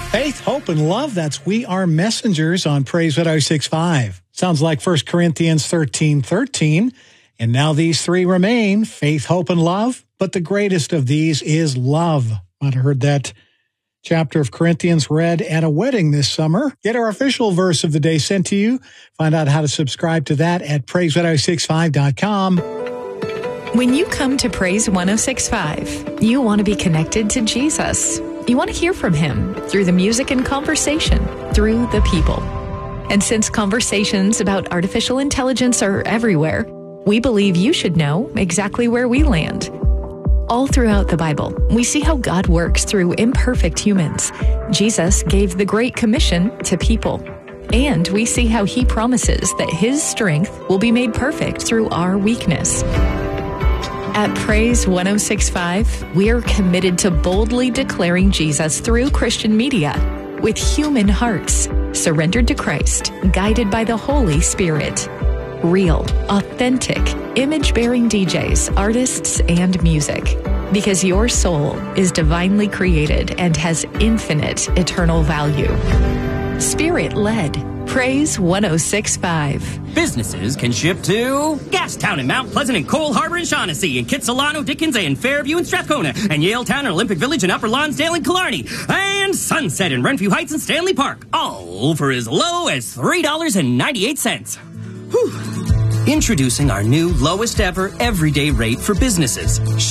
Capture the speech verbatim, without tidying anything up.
Faith, hope, and love. That's We Are Messengers on Praise Radio six five. Sounds like First Corinthians thirteen thirteen. And now these three remain, faith, hope, and love. But the greatest of these is love. Might have heard that chapter of Corinthians read at a wedding this summer. Get our official verse of the day sent to you. Find out how to subscribe to that at praise radio six five dot com. When you come to Praise one oh six point five, you want to be connected to Jesus. You want to hear from him through the music and conversation, through the people. And since conversations about artificial intelligence are everywhere, we believe you should know exactly where we land. All throughout the Bible, we see how God works through imperfect humans. Jesus gave the Great Commission to people. And we see how he promises that his strength will be made perfect through our weakness. At Praise one oh six point five, we are committed to boldly declaring Jesus through Christian media with human hearts, surrendered to Christ, guided by the Holy Spirit. Real, authentic, image-bearing D Js, artists, and music. Because your soul is divinely created and has infinite eternal value. Spirit-led. Praise one oh six point five. Businesses can ship to Gastown and Mount Pleasant and Cole Harbor and Shaughnessy and Kitsilano, Dickens and Fairview and Strathcona and Yaletown and Olympic Village and Upper Lonsdale and Killarney and Sunset and Renfrew Heights and Stanley Park, all for as low as three dollars and ninety-eight cents. Whew. Introducing our new lowest ever everyday rate for businesses.